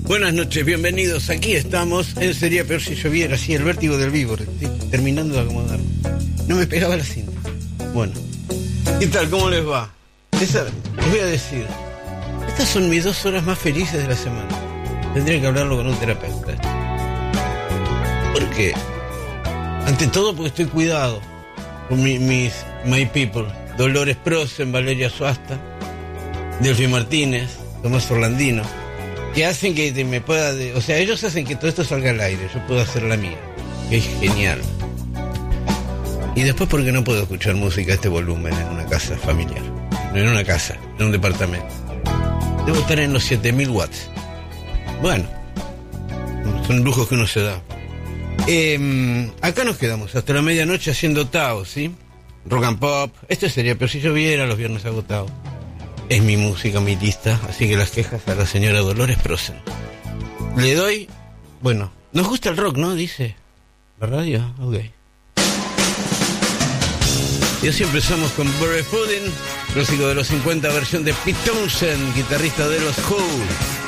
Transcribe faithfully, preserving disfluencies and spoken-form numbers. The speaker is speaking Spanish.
Buenas noches, bienvenidos. Aquí estamos en Sería Peor Si Lloviera. Sí, el vértigo del vivo. Estoy terminando de acomodar. No me pegaba la cinta. Bueno, ¿qué tal? ¿Cómo les va? Esa, les voy a decir, estas son mis dos horas más felices de la semana. Tendría que hablarlo con un terapeuta. ¿Por qué? Ante todo porque estoy cuidado con mi, mis My People. Dolores Prosen, Valeria Suasta, Delphi Martínez, Tomás Orlandino, que hacen que me pueda... De, o sea, ellos hacen que todo esto salga al aire, yo puedo hacer la mía, que es genial. Y después porque no puedo escuchar música a este volumen en una casa familiar, no en una casa, en un departamento. Debo estar en los siete mil watts. Bueno, son lujos que uno se da. Eh, acá nos quedamos hasta la medianoche haciendo Tao, ¿sí? Rock and pop. Esto sería Peor Si Lloviera, los viernes agotados. Es mi música, mi lista, así que las quejas a la señora Dolores Prosen. Le doy... Bueno, nos gusta el rock, ¿no? Dice la radio. Ok. Y así empezamos con Bury Pudding, clásico de los cincuenta, versión de Pete Townshend, guitarrista de los Who.